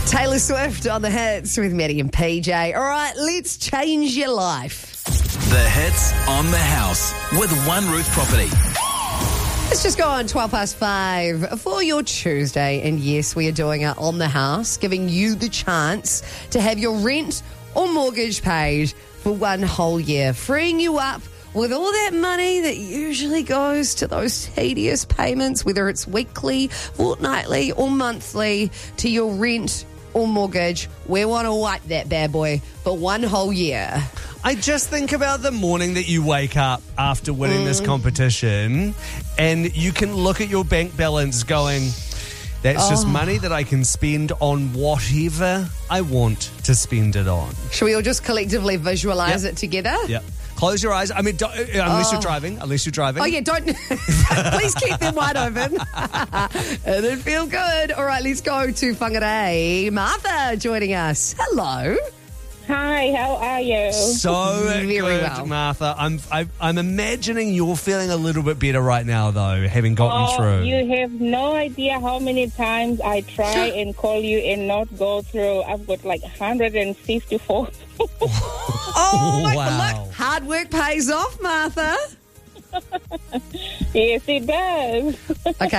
Taylor Swift on the hits with Maddie and PJ. All right, let's change your life. The hits on the house with One Roof Property. Let's just go on 5:12 for your Tuesday. And yes, we are doing it on the house, giving you the chance to have your rent or mortgage paid for one whole year, freeing you up with all that money that usually goes to those tedious payments, whether it's weekly, fortnightly or monthly, to your rent or mortgage. We want to wipe that bad boy for one whole year. I just think about the morning that you wake up after winning this competition and you can look at your bank balance going, that's just money that I can spend on whatever I want to spend it on. Should we all just collectively visualise it together? Yep. Close your eyes. I mean, unless you're driving. Oh, yeah, don't. Please keep them wide open. It'd feel good. All right, let's go to Whangarei. Martha joining us. Hello. Hi, how are you? So Very good, well. Martha. I'm imagining you're feeling a little bit better right now, though, having gotten through. You have no idea how many times I try and call you and not go through. I've got like 154. Oh, my Wow. God. Look, hard work pays off, Martha. Yes, it does. Okay.